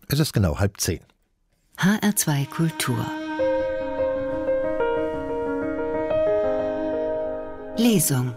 Es ist genau 9:30. HR2 Kultur. Lesung.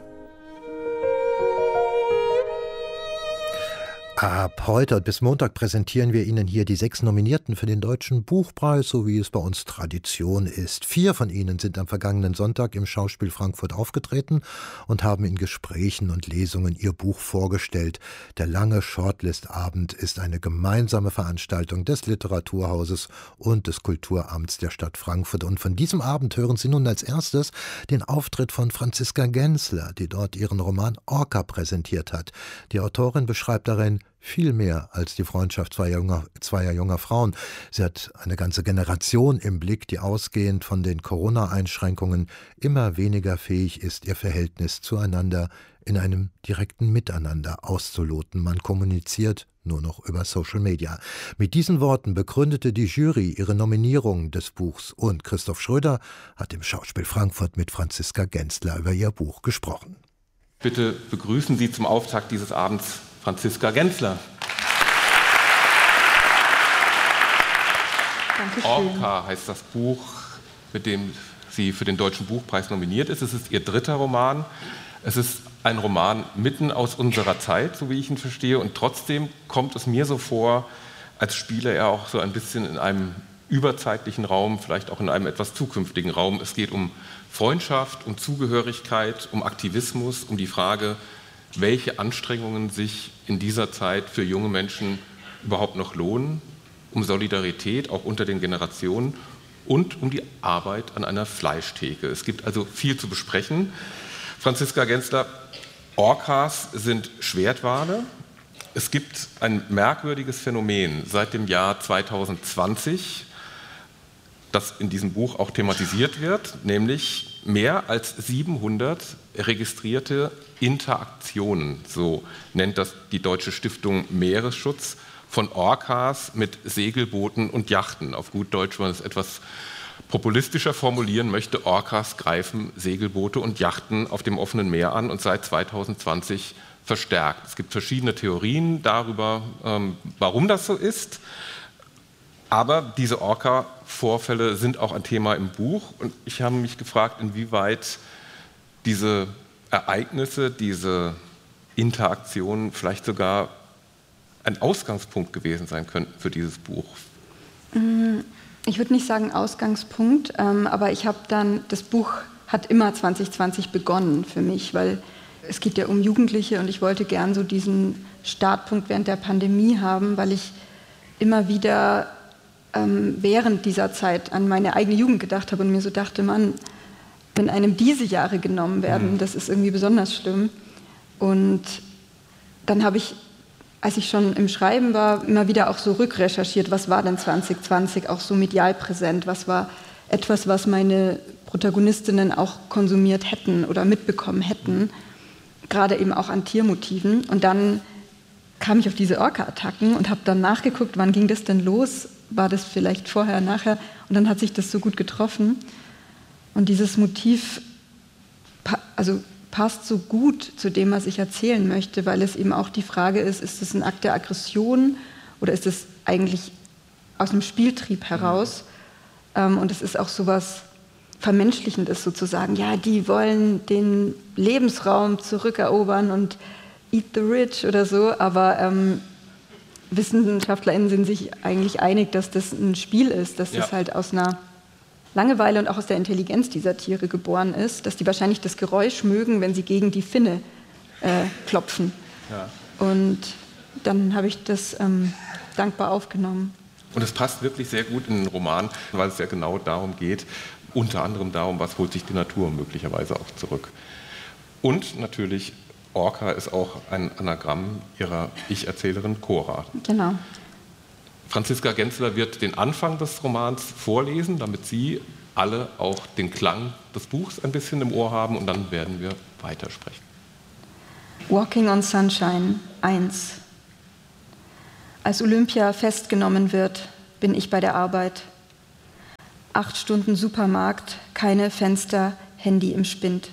Ab heute und bis Montag präsentieren wir Ihnen hier die 6 Nominierten für den Deutschen Buchpreis, so wie es bei uns Tradition ist. 4 von ihnen sind am vergangenen Sonntag im Schauspiel Frankfurt aufgetreten und haben in Gesprächen und Lesungen ihr Buch vorgestellt. Der lange Shortlist-Abend ist eine gemeinsame Veranstaltung des Literaturhauses und des Kulturamts der Stadt Frankfurt. Und von diesem Abend hören Sie nun als erstes den Auftritt von Franziska Gensler, die dort ihren Roman Orca präsentiert hat. Die Autorin beschreibt darin viel mehr als die Freundschaft zweier junger Frauen. Sie hat eine ganze Generation im Blick, die ausgehend von den Corona-Einschränkungen immer weniger fähig ist, ihr Verhältnis zueinander in einem direkten Miteinander auszuloten. Man kommuniziert nur noch über Social Media. Mit diesen Worten begründete die Jury ihre Nominierung des Buchs und Christoph Schröder hat im Schauspiel Frankfurt mit Franziska Gensler über ihr Buch gesprochen. Bitte begrüßen Sie zum Auftakt dieses Abends Franziska Gensler. Dankeschön. Orca heißt das Buch, mit dem sie für den Deutschen Buchpreis nominiert ist. Es ist ihr 3. Roman. Es ist ein Roman mitten aus unserer Zeit, so wie ich ihn verstehe. Und trotzdem kommt es mir so vor, als spiele er auch so ein bisschen in einem überzeitlichen Raum, vielleicht auch in einem etwas zukünftigen Raum. Es geht um Freundschaft, um Zugehörigkeit, um Aktivismus, um die Frage, welche Anstrengungen sich in dieser Zeit für junge Menschen überhaupt noch lohnen, um Solidarität auch unter den Generationen und um die Arbeit an einer Fleischtheke. Es gibt also viel zu besprechen. Franziska Gensler, Orcas sind Schwertwale. Es gibt ein merkwürdiges Phänomen seit dem Jahr 2020, das in diesem Buch auch thematisiert wird, nämlich mehr als 700 registrierte Interaktionen, so nennt das die Deutsche Stiftung Meeresschutz, von Orcas mit Segelbooten und Yachten. Auf gut Deutsch, wenn man es etwas populistischer formulieren möchte, Orcas greifen Segelboote und Yachten auf dem offenen Meer an und seit 2020 verstärkt. Es gibt verschiedene Theorien darüber, warum das so ist. Aber diese Orca-Vorfälle sind auch ein Thema im Buch. Und ich habe mich gefragt, inwieweit diese Ereignisse, diese Interaktionen vielleicht sogar ein Ausgangspunkt gewesen sein könnten für dieses Buch. Ich würde nicht sagen Ausgangspunkt, aber das Buch hat immer 2020 begonnen für mich, weil es geht ja um Jugendliche und ich wollte gern so diesen Startpunkt während der Pandemie haben, weil ich immer wieder während dieser Zeit an meine eigene Jugend gedacht habe und mir so dachte, Mann, wenn einem diese Jahre genommen werden, das ist irgendwie besonders schlimm. Und dann habe ich, als ich schon im Schreiben war, immer wieder auch so rückrecherchiert, was war denn 2020 auch so medial präsent, was war etwas, was meine Protagonistinnen auch konsumiert hätten oder mitbekommen hätten, gerade eben auch an Tiermotiven. Und dann kam ich auf diese Orca-Attacken und habe dann nachgeguckt, wann ging das denn los? War das vielleicht vorher, nachher? Und dann hat sich das so gut getroffen. Und dieses Motiv passt so gut zu dem, was ich erzählen möchte, weil es eben auch die Frage ist es ein Akt der Aggression oder ist es eigentlich aus einem Spieltrieb heraus? Und es ist auch so was Vermenschlichendes sozusagen. Ja, die wollen den Lebensraum zurückerobern und eat the rich oder so, aber WissenschaftlerInnen sind sich eigentlich einig, dass das ein Spiel ist, dass das halt aus einer Langeweile und auch aus der Intelligenz dieser Tiere geboren ist, dass die wahrscheinlich das Geräusch mögen, wenn sie gegen die Finne klopfen. Ja. Und dann habe ich das dankbar aufgenommen. Und es passt wirklich sehr gut in den Roman, weil es ja genau darum geht, unter anderem darum, was holt sich die Natur möglicherweise auch zurück. Und natürlich, Orca ist auch ein Anagramm ihrer Ich-Erzählerin Cora. Genau. Franziska Gensler wird den Anfang des Romans vorlesen, damit Sie alle auch den Klang des Buchs ein bisschen im Ohr haben und dann werden wir weitersprechen. Walking on Sunshine 1. Als Olympia festgenommen wird, bin ich bei der Arbeit. 8 Stunden Supermarkt, keine Fenster, Handy im Spind.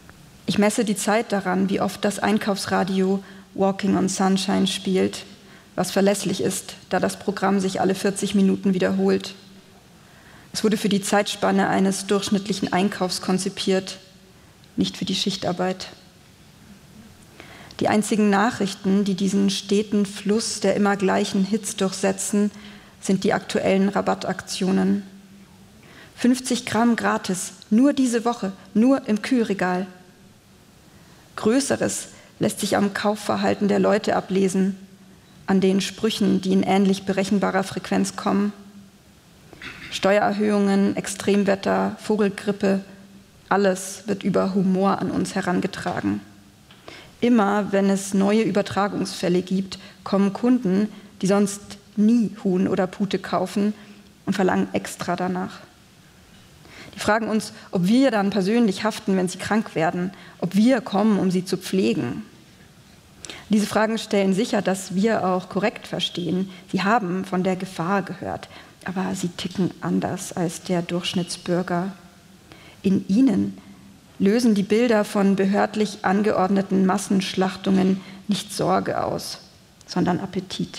Ich messe die Zeit daran, wie oft das Einkaufsradio Walking on Sunshine spielt, was verlässlich ist, da das Programm sich alle 40 Minuten wiederholt. Es wurde für die Zeitspanne eines durchschnittlichen Einkaufs konzipiert, nicht für die Schichtarbeit. Die einzigen Nachrichten, die diesen steten Fluss der immer gleichen Hits durchsetzen, sind die aktuellen Rabattaktionen. 50 Gramm gratis, nur diese Woche, nur im Kühlregal. Größeres lässt sich am Kaufverhalten der Leute ablesen, an den Sprüchen, die in ähnlich berechenbarer Frequenz kommen. Steuererhöhungen, Extremwetter, Vogelgrippe, alles wird über Humor an uns herangetragen. Immer, wenn es neue Übertragungsfälle gibt, kommen Kunden, die sonst nie Huhn oder Pute kaufen und verlangen extra danach. Die fragen uns, ob wir dann persönlich haften, wenn sie krank werden, ob wir kommen, um sie zu pflegen. Diese Fragen stellen sicher, dass wir auch korrekt verstehen. Sie haben von der Gefahr gehört, aber sie ticken anders als der Durchschnittsbürger. In ihnen lösen die Bilder von behördlich angeordneten Massenschlachtungen nicht Sorge aus, sondern Appetit.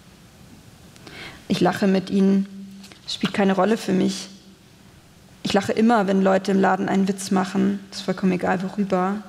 Ich lache mit ihnen, es spielt keine Rolle für mich. Ich lache immer, wenn Leute im Laden einen Witz machen, es ist vollkommen egal worüber.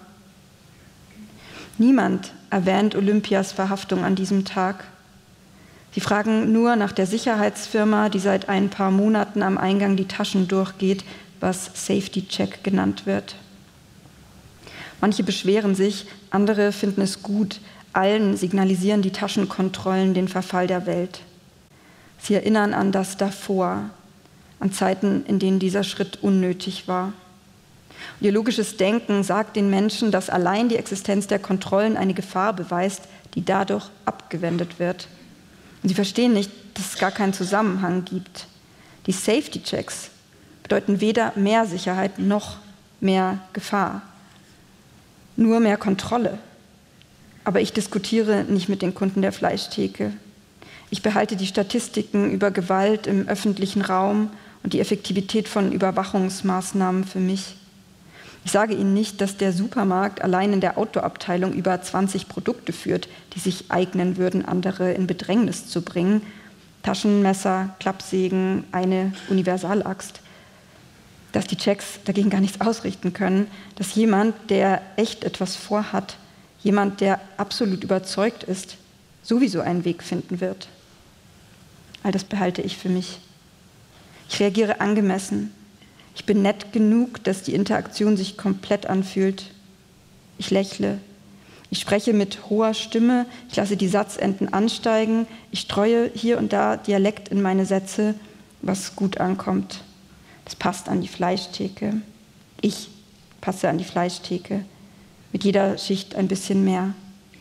Niemand erwähnt Olympias Verhaftung an diesem Tag. Sie fragen nur nach der Sicherheitsfirma, die seit ein paar Monaten am Eingang die Taschen durchgeht, was Safety Check genannt wird. Manche beschweren sich, andere finden es gut. Allen signalisieren die Taschenkontrollen den Verfall der Welt. Sie erinnern an das davor, an Zeiten, in denen dieser Schritt unnötig war. Und ihr logisches Denken sagt den Menschen, dass allein die Existenz der Kontrollen eine Gefahr beweist, die dadurch abgewendet wird. Und sie verstehen nicht, dass es gar keinen Zusammenhang gibt. Die Safety-Checks bedeuten weder mehr Sicherheit noch mehr Gefahr, nur mehr Kontrolle. Aber ich diskutiere nicht mit den Kunden der Fleischtheke. Ich behalte die Statistiken über Gewalt im öffentlichen Raum und die Effektivität von Überwachungsmaßnahmen für mich. Ich sage Ihnen nicht, dass der Supermarkt allein in der Outdoor-Abteilung über 20 Produkte führt, die sich eignen würden, andere in Bedrängnis zu bringen. Taschenmesser, Klappsägen, eine Universalaxt. Dass die Checks dagegen gar nichts ausrichten können, dass jemand, der echt etwas vorhat, jemand, der absolut überzeugt ist, sowieso einen Weg finden wird. All das behalte ich für mich. Ich reagiere angemessen. Ich bin nett genug, dass die Interaktion sich komplett anfühlt. Ich lächle. Ich spreche mit hoher Stimme. Ich lasse die Satzenden ansteigen. Ich streue hier und da Dialekt in meine Sätze, was gut ankommt. Das passt an die Fleischtheke. Ich passe an die Fleischtheke. Mit jeder Schicht ein bisschen mehr.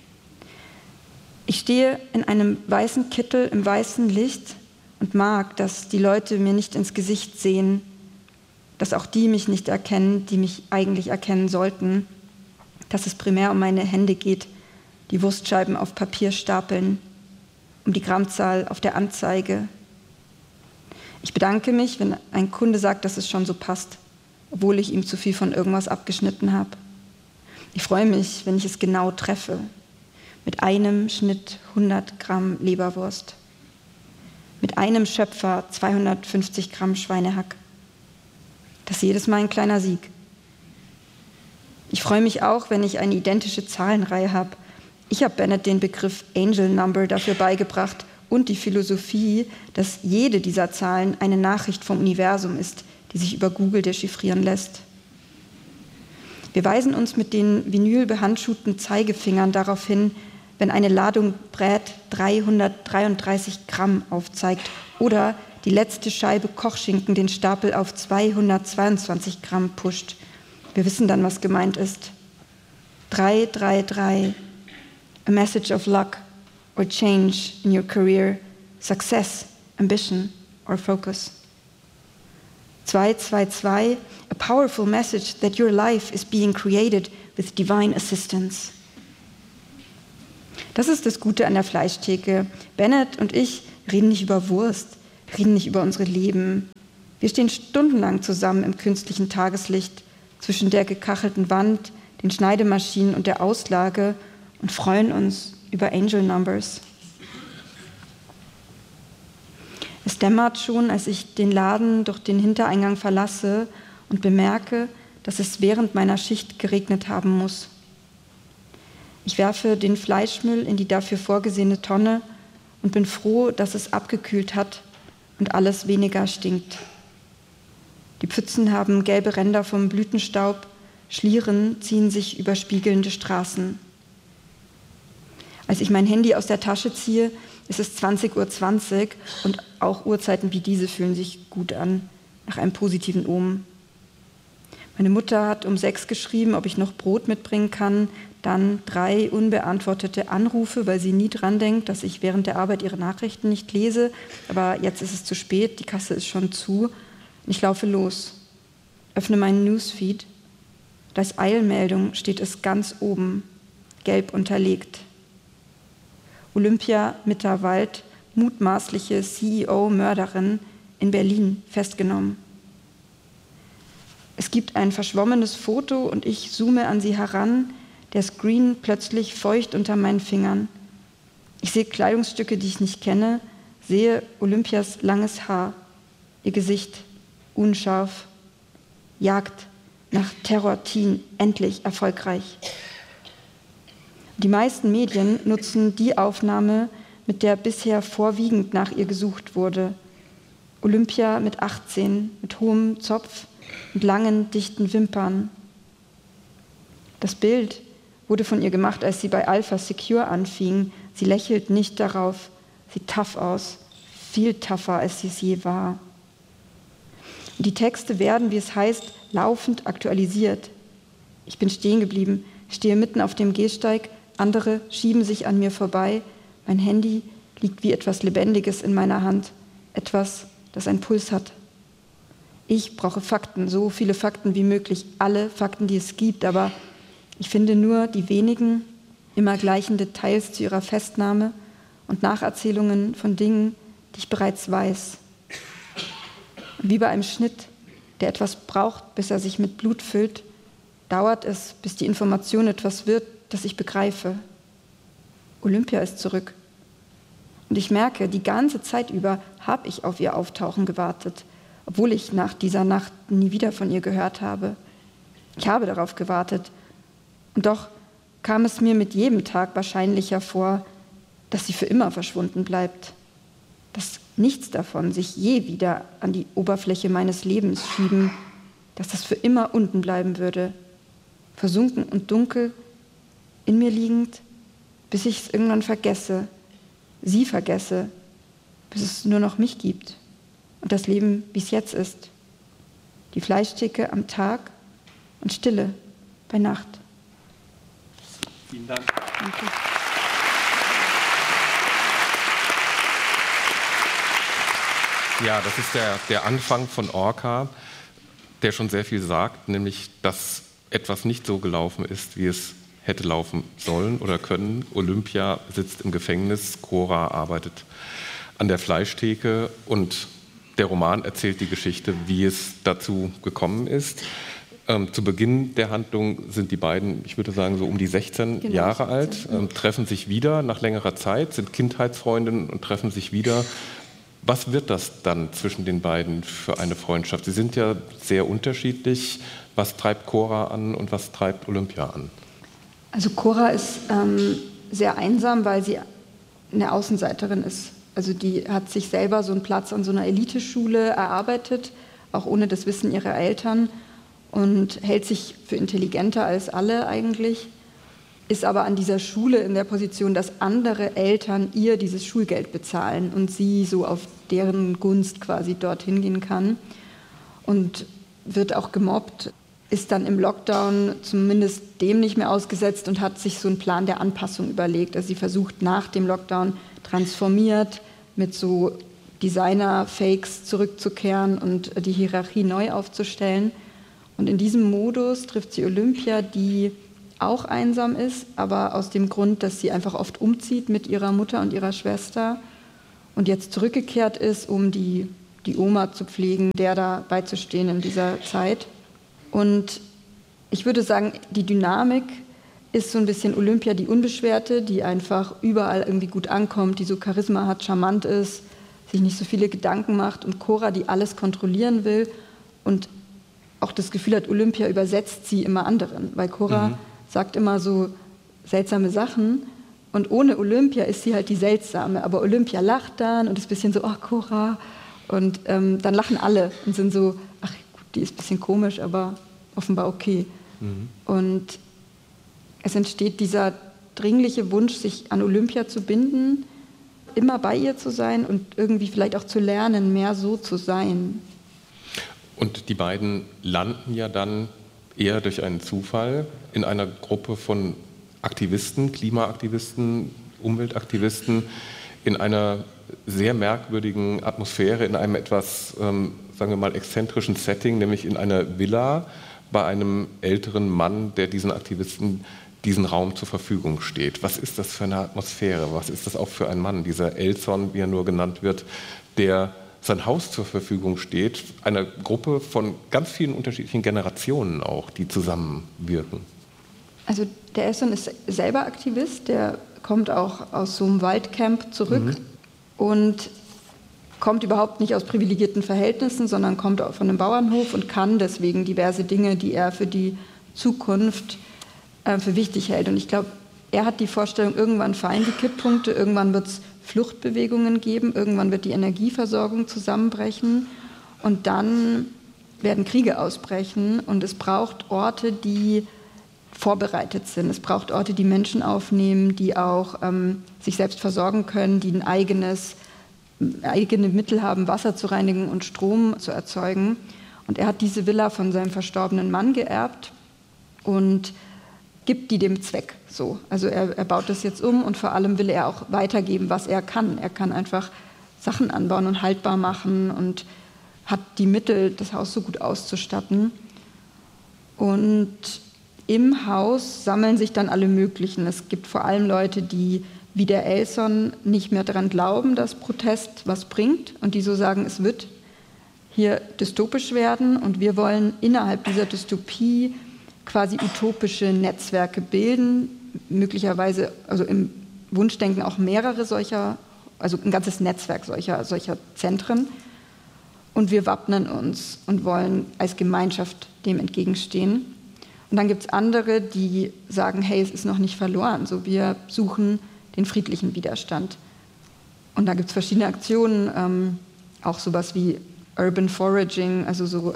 Ich stehe in einem weißen Kittel im weißen Licht und mag, dass die Leute mir nicht ins Gesicht sehen, dass auch die mich nicht erkennen, die mich eigentlich erkennen sollten, dass es primär um meine Hände geht, die Wurstscheiben auf Papier stapeln, um die Grammzahl auf der Anzeige. Ich bedanke mich, wenn ein Kunde sagt, dass es schon so passt, obwohl ich ihm zu viel von irgendwas abgeschnitten habe. Ich freue mich, wenn ich es genau treffe, mit einem Schnitt 100 Gramm Leberwurst, mit einem Schöpfer 250 Gramm Schweinehack. Das ist jedes Mal ein kleiner Sieg. Ich freue mich auch, wenn ich eine identische Zahlenreihe habe. Ich habe Bennett den Begriff Angel Number dafür beigebracht und die Philosophie, dass jede dieser Zahlen eine Nachricht vom Universum ist, die sich über Google dechiffrieren lässt. Wir weisen uns mit den vinylbehandschuhten Zeigefingern darauf hin, wenn eine Ladung Brät 333 Gramm aufzeigt oder die letzte Scheibe Kochschinken den Stapel auf 222 Gramm pusht. Wir wissen dann, was gemeint ist. 333, a message of luck or change in your career, success, ambition or focus. 222, a powerful message that your life is being created with divine assistance. Das ist das Gute an der Fleischtheke. Bennett und ich reden nicht über Wurst, reden nicht über unsere Leben. Wir stehen stundenlang zusammen im künstlichen Tageslicht zwischen der gekachelten Wand, den Schneidemaschinen und der Auslage und freuen uns über Angel Numbers. Es dämmert schon, als ich den Laden durch den Hintereingang verlasse und bemerke, dass es während meiner Schicht geregnet haben muss. Ich werfe den Fleischmüll in die dafür vorgesehene Tonne und bin froh, dass es abgekühlt hat und alles weniger stinkt. Die Pfützen haben gelbe Ränder vom Blütenstaub, Schlieren ziehen sich über spiegelnde Straßen. Als ich mein Handy aus der Tasche ziehe, ist es 20:20 Uhr und auch Uhrzeiten wie diese fühlen sich gut an, nach einem positiven Omen. Meine Mutter hat um 6 geschrieben, ob ich noch Brot mitbringen kann, dann 3 unbeantwortete Anrufe, weil sie nie dran denkt, dass ich während der Arbeit ihre Nachrichten nicht lese, aber jetzt ist es zu spät, die Kasse ist schon zu. Ich laufe los, öffne meinen Newsfeed. Als Eilmeldung steht es ganz oben, gelb unterlegt. Olympia Mitterwald, mutmaßliche CEO-Mörderin, in Berlin festgenommen. Es gibt ein verschwommenes Foto und ich zoome an sie heran, der Screen plötzlich feucht unter meinen Fingern. Ich sehe Kleidungsstücke, die ich nicht kenne, sehe Olympias langes Haar, ihr Gesicht unscharf, Jagd nach Terror-Teen endlich erfolgreich. Die meisten Medien nutzen die Aufnahme, mit der bisher vorwiegend nach ihr gesucht wurde. Olympia mit 18, mit hohem Zopf und langen, dichten Wimpern. Das Bild wurde von ihr gemacht, als sie bei Alpha Secure anfing. Sie lächelt nicht darauf, sieht tough aus, viel tougher, als sie es je war. Die Texte werden, wie es heißt, laufend aktualisiert. Ich bin stehen geblieben, stehe mitten auf dem Gehsteig, andere schieben sich an mir vorbei. Mein Handy liegt wie etwas Lebendiges in meiner Hand, etwas, das einen Puls hat. Ich brauche Fakten, so viele Fakten wie möglich, alle Fakten, die es gibt, aber ich finde nur die wenigen, immer gleichen Details zu ihrer Festnahme und Nacherzählungen von Dingen, die ich bereits weiß. Und wie bei einem Schnitt, der etwas braucht, bis er sich mit Blut füllt, dauert es, bis die Information etwas wird, das ich begreife. Olympia ist zurück. Und ich merke, die ganze Zeit über habe ich auf ihr Auftauchen gewartet, obwohl ich nach dieser Nacht nie wieder von ihr gehört habe. Ich habe darauf gewartet. Und doch kam es mir mit jedem Tag wahrscheinlicher vor, dass sie für immer verschwunden bleibt. Dass nichts davon sich je wieder an die Oberfläche meines Lebens schieben, dass das für immer unten bleiben würde, versunken und dunkel, in mir liegend, bis ich es irgendwann vergesse, sie vergesse, bis es nur noch mich gibt und das Leben, wie es jetzt ist. Die Fleischtheke am Tag und Stille bei Nacht. Vielen Dank. Danke. Ja, das ist der Anfang von Orca, der schon sehr viel sagt, nämlich, dass etwas nicht so gelaufen ist, wie es hätte laufen sollen oder können. Olympia sitzt im Gefängnis, Cora arbeitet an der Fleischtheke und der Roman erzählt die Geschichte, wie es dazu gekommen ist. Zu Beginn der Handlung sind die beiden, ich würde sagen, so um die 16 Jahre alt, treffen sich wieder nach längerer Zeit, sind Kindheitsfreundinnen und treffen sich wieder. Was wird das dann zwischen den beiden für eine Freundschaft? Sie sind ja sehr unterschiedlich. Was treibt Cora an und was treibt Olympia an? Also Cora ist sehr einsam, weil sie eine Außenseiterin ist. Also die hat sich selber so einen Platz an so einer Eliteschule erarbeitet, auch ohne das Wissen ihrer Eltern, und hält sich für intelligenter als alle eigentlich, ist aber an dieser Schule in der Position, dass andere Eltern ihr dieses Schulgeld bezahlen und sie so auf deren Gunst quasi dorthin gehen kann und wird auch gemobbt, ist dann im Lockdown zumindest dem nicht mehr ausgesetzt und hat sich so einen Plan der Anpassung überlegt. Also sie versucht nach dem Lockdown transformiert mit so Designer-Fakes zurückzukehren und die Hierarchie neu aufzustellen. Und in diesem Modus trifft sie Olympia, die auch einsam ist, aber aus dem Grund, dass sie einfach oft umzieht mit ihrer Mutter und ihrer Schwester und jetzt zurückgekehrt ist, um die Oma zu pflegen, der da beizustehen in dieser Zeit. Und ich würde sagen, die Dynamik ist so ein bisschen Olympia, die Unbeschwerte, die einfach überall irgendwie gut ankommt, die so Charisma hat, charmant ist, sich nicht so viele Gedanken macht, und Cora, die alles kontrollieren will und auch das Gefühl hat, Olympia übersetzt sie immer anderen, weil Cora sagt immer so seltsame Sachen und ohne Olympia ist sie halt die Seltsame, aber Olympia lacht dann und ist ein bisschen so, oh Cora, und dann lachen alle und sind so, ach gut, die ist ein bisschen komisch, aber offenbar okay. Und es entsteht dieser dringliche Wunsch, sich an Olympia zu binden, immer bei ihr zu sein und irgendwie vielleicht auch zu lernen, mehr so zu sein. Und die beiden landen ja dann eher durch einen Zufall in einer Gruppe von Aktivisten, Klimaaktivisten, Umweltaktivisten, in einer sehr merkwürdigen Atmosphäre, in einem etwas, sagen wir mal, exzentrischen Setting, nämlich in einer Villa bei einem älteren Mann, der diesen Aktivisten diesen Raum zur Verfügung steht. Was ist das für eine Atmosphäre? Was ist das auch für ein Mann, dieser Elson, wie er nur genannt wird, der sein Haus zur Verfügung steht, einer Gruppe von ganz vielen unterschiedlichen Generationen auch, die zusammenwirken? Also der Elson ist selber Aktivist, der kommt auch aus so einem Waldcamp zurück und kommt überhaupt nicht aus privilegierten Verhältnissen, sondern kommt auch von einem Bauernhof und kann deswegen diverse Dinge, die er für die Zukunft für wichtig hält. Und ich glaube, er hat die Vorstellung, irgendwann fallen die Kipppunkte, irgendwann wird es Fluchtbewegungen geben, irgendwann wird die Energieversorgung zusammenbrechen und dann werden Kriege ausbrechen und es braucht Orte, die vorbereitet sind. Es braucht Orte, die Menschen aufnehmen, die auch sich selbst versorgen können, die eigene Mittel haben, Wasser zu reinigen und Strom zu erzeugen. Und er hat diese Villa von seinem verstorbenen Mann geerbt und gibt die dem Zweck so. Also er baut das jetzt um und vor allem will er auch weitergeben, was er kann. Er kann einfach Sachen anbauen und haltbar machen und hat die Mittel, das Haus so gut auszustatten. Und im Haus sammeln sich dann alle möglichen. Es gibt vor allem Leute, die wie der Elson nicht mehr daran glauben, dass Protest was bringt und die so sagen, es wird hier dystopisch werden und wir wollen innerhalb dieser Dystopie quasi utopische Netzwerke bilden, möglicherweise, also im Wunschdenken auch mehrere solcher, also ein ganzes Netzwerk solcher Zentren. Und wir wappnen uns und wollen als Gemeinschaft dem entgegenstehen. Und dann gibt es andere, die sagen, hey, es ist noch nicht verloren, so wir suchen den friedlichen Widerstand. Und da gibt es verschiedene Aktionen, auch sowas wie Urban Foraging, also so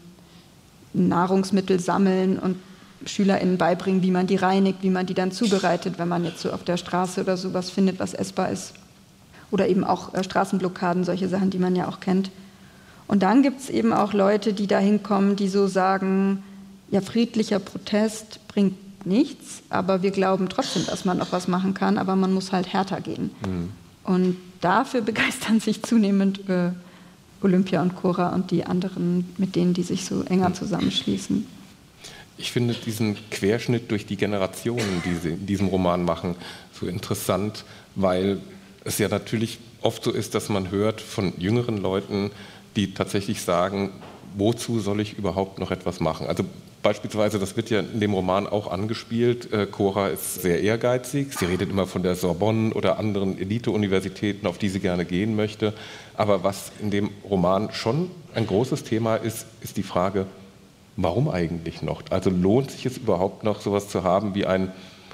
Nahrungsmittel sammeln und SchülerInnen beibringen, wie man die reinigt, wie man die dann zubereitet, wenn man jetzt so auf der Straße oder sowas findet, was essbar ist. Oder eben auch Straßenblockaden, solche Sachen, die man ja auch kennt. Und dann gibt es eben auch Leute, die da hinkommen, die so sagen, ja, friedlicher Protest bringt nichts, aber wir glauben trotzdem, dass man noch was machen kann, aber man muss halt härter gehen. Und dafür begeistern sich zunehmend Olympia und Cora und die anderen, mit denen die sich so enger zusammenschließen. Ich finde diesen Querschnitt durch die Generationen, die Sie in diesem Roman machen, so interessant, weil es ja natürlich oft so ist, dass man hört von jüngeren Leuten, die tatsächlich sagen, wozu soll ich überhaupt noch etwas machen? Also beispielsweise, das wird ja in dem Roman auch angespielt, Cora ist sehr ehrgeizig, sie redet immer von der Sorbonne oder anderen Elite-Universitäten, auf die sie gerne gehen möchte. Aber was in dem Roman schon ein großes Thema ist, ist die Frage, warum eigentlich noch? Also lohnt sich es überhaupt noch, sowas zu haben wie ein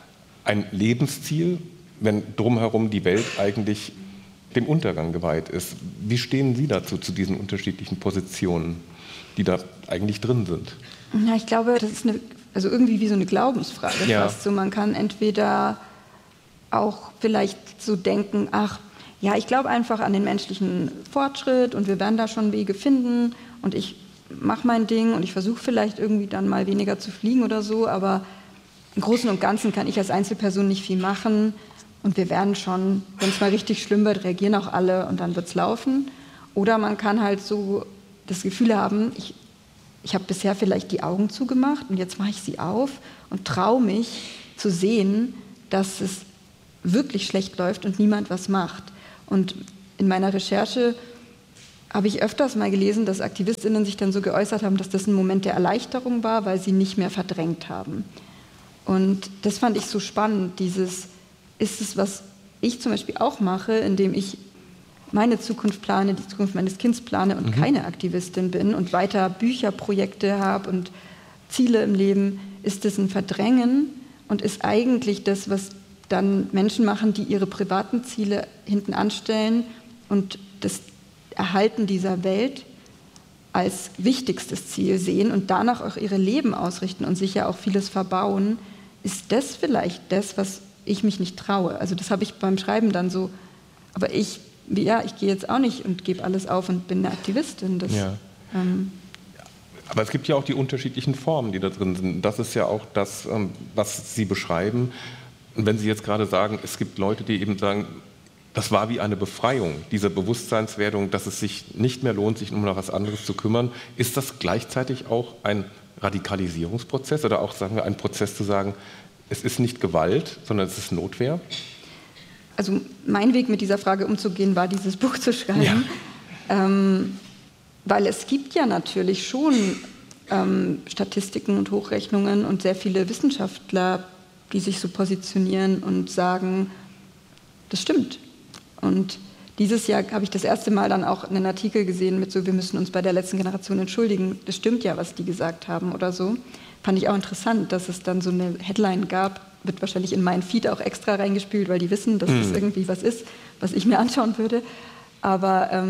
Lebensziel, wenn drumherum die Welt eigentlich dem Untergang geweiht ist? Wie stehen Sie dazu, zu diesen unterschiedlichen Positionen, die da eigentlich drin sind? Ja, ich glaube, das ist also irgendwie wie so eine Glaubensfrage fast. So, man kann entweder auch vielleicht so denken, ach, ja, ich glaube einfach an den menschlichen Fortschritt und wir werden da schon Wege finden und ich mache mein Ding und ich versuche vielleicht irgendwie dann mal weniger zu fliegen oder so, aber im Großen und Ganzen kann ich als Einzelperson nicht viel machen und wir werden schon, wenn es mal richtig schlimm wird, reagieren auch alle und dann wird es laufen. Oder man kann halt so das Gefühl haben, ich habe bisher vielleicht die Augen zugemacht und jetzt mache ich sie auf und traue mich zu sehen, dass es wirklich schlecht läuft und niemand was macht. Und in meiner Recherche habe ich öfters mal gelesen, dass AktivistInnen sich dann so geäußert haben, dass das ein Moment der Erleichterung war, weil sie nicht mehr verdrängt haben. Und das fand ich so spannend, ist es, was ich zum Beispiel auch mache, indem ich meine Zukunft plane, die Zukunft meines Kindes plane und keine Aktivistin bin und weiter Bücherprojekte habe und Ziele im Leben, ist das ein Verdrängen und ist eigentlich das, was dann Menschen machen, die ihre privaten Ziele hinten anstellen und das Erhalten dieser Welt als wichtigstes Ziel sehen und danach auch ihre Leben ausrichten und sich ja auch vieles verbauen, ist das vielleicht das, was ich mich nicht traue. Also das habe ich beim Schreiben dann so, aber ich gehe jetzt auch nicht und gebe alles auf und bin eine Aktivistin. Aber es gibt ja auch die unterschiedlichen Formen, die da drin sind. Das ist ja auch das, was Sie beschreiben. Und wenn Sie jetzt gerade sagen, es gibt Leute, die eben sagen, das war wie eine Befreiung, diese Bewusstseinswerdung, dass es sich nicht mehr lohnt, sich um was anderes zu kümmern, ist das gleichzeitig auch ein Radikalisierungsprozess oder auch, sagen wir, ein Prozess zu sagen, es ist nicht Gewalt, sondern es ist Notwehr? Also mein Weg mit dieser Frage umzugehen, war dieses Buch zu schreiben, weil es gibt ja natürlich schon Statistiken und Hochrechnungen und sehr viele Wissenschaftler, die sich so positionieren und sagen, das stimmt. Und dieses Jahr habe ich das erste Mal dann auch einen Artikel gesehen mit so, wir müssen uns bei der letzten Generation entschuldigen. Das stimmt ja, was die gesagt haben oder so. Fand ich auch interessant, dass es dann so eine Headline gab, wird wahrscheinlich in meinen Feed auch extra reingespielt, weil die wissen, dass das irgendwie was ist, was ich mir anschauen würde. Aber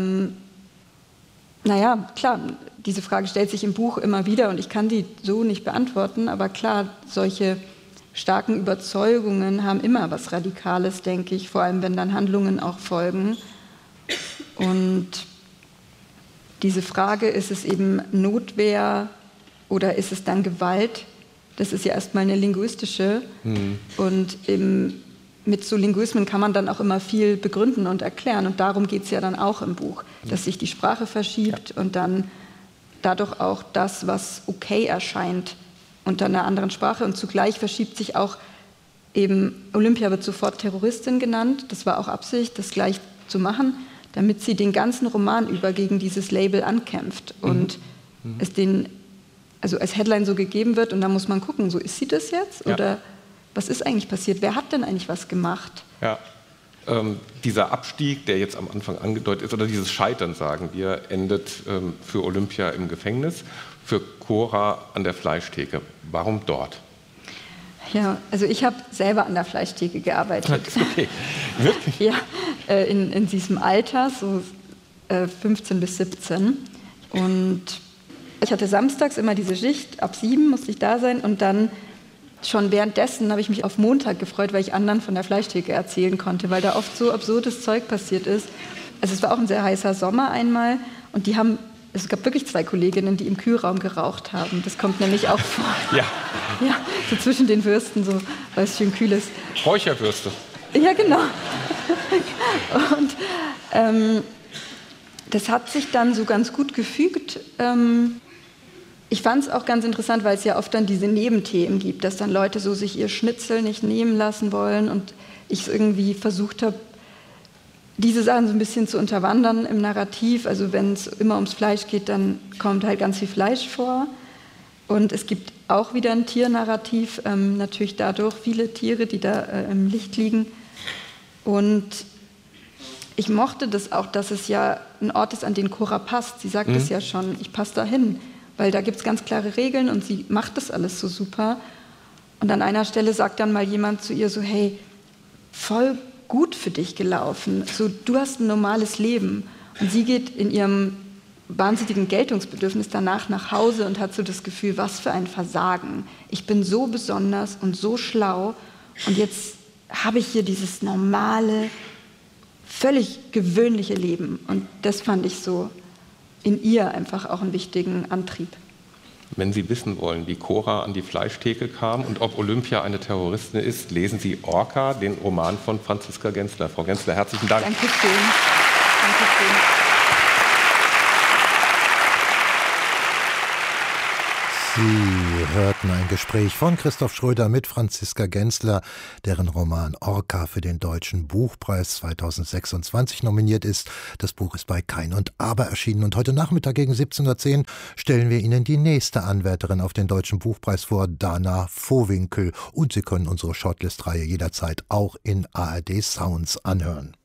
naja, klar, diese Frage stellt sich im Buch immer wieder und ich kann die so nicht beantworten. Aber klar, solche starken Überzeugungen haben immer was Radikales, denke ich, vor allem wenn dann Handlungen auch folgen. Und diese Frage, ist es eben Notwehr oder ist es dann Gewalt, das ist ja erstmal eine linguistische. Und eben mit so Linguismen kann man dann auch immer viel begründen und erklären. Und darum geht es ja dann auch im Buch, dass sich die Sprache verschiebt und dann dadurch auch das, was okay erscheint, unter einer anderen Sprache und zugleich verschiebt sich auch eben, Olympia wird sofort Terroristin genannt, das war auch Absicht, das gleich zu machen, damit sie den ganzen Roman über gegen dieses Label ankämpft und es den, also als Headline so gegeben wird und da muss man gucken, so ist sie das jetzt oder was ist eigentlich passiert, wer hat denn eigentlich was gemacht? Ja. Dieser Abstieg, der jetzt am Anfang angedeutet ist, oder dieses Scheitern, sagen wir, endet für Olympia im Gefängnis, für Cora an der Fleischtheke. Warum dort? Ja, also ich habe selber an der Fleischtheke gearbeitet. Okay, wirklich? Ja, in diesem Alter, so 15 bis 17. Und ich hatte samstags immer diese Schicht, ab 7 musste ich da sein und dann schon währenddessen habe ich mich auf Montag gefreut, weil ich anderen von der Fleischtheke erzählen konnte, weil da oft so absurdes Zeug passiert ist. Also es war auch ein sehr heißer Sommer einmal und es gab wirklich 2 Kolleginnen, die im Kühlraum geraucht haben. Das kommt nämlich auch vor. Ja, so zwischen den Würsten, so, weil es schön kühl ist. Räucherwürste. Ja, genau. Und das hat sich dann so ganz gut gefügt. Ich fand es auch ganz interessant, weil es ja oft dann diese Nebenthemen gibt, dass dann Leute so sich ihr Schnitzel nicht nehmen lassen wollen und ich irgendwie versucht habe, diese Sachen so ein bisschen zu unterwandern im Narrativ. Also wenn es immer ums Fleisch geht, dann kommt halt ganz viel Fleisch vor. Und es gibt auch wieder ein Tiernarrativ, natürlich dadurch viele Tiere, die da im Licht liegen. Und ich mochte das auch, dass es ja ein Ort ist, an den Cora passt. Sie sagt es ja schon, ich passe da hin, weil da gibt es ganz klare Regeln und sie macht das alles so super. Und an einer Stelle sagt dann mal jemand zu ihr so, hey, voll gut für dich gelaufen, so, du hast ein normales Leben. Und sie geht in ihrem wahnsinnigen Geltungsbedürfnis danach nach Hause und hat so das Gefühl, was für ein Versagen. Ich bin so besonders und so schlau und jetzt habe ich hier dieses normale, völlig gewöhnliche Leben. Und das fand ich so in ihr einfach auch einen wichtigen Antrieb. Wenn Sie wissen wollen, wie Cora an die Fleischtheke kam und ob Olympia eine Terroristin ist, lesen Sie Orca, den Roman von Franziska Gensler. Frau Gensler, herzlichen Dank. Dankeschön. Dankeschön. Sie hörten ein Gespräch von Christoph Schröder mit Franziska Gensler, deren Roman Orca für den Deutschen Buchpreis 2026 nominiert ist. Das Buch ist bei Kein und Aber erschienen und heute Nachmittag gegen 17:10 Uhr stellen wir Ihnen die nächste Anwärterin auf den Deutschen Buchpreis vor, Dana Vohwinkel. Und Sie können unsere Shortlist-Reihe jederzeit auch in ARD Sounds anhören.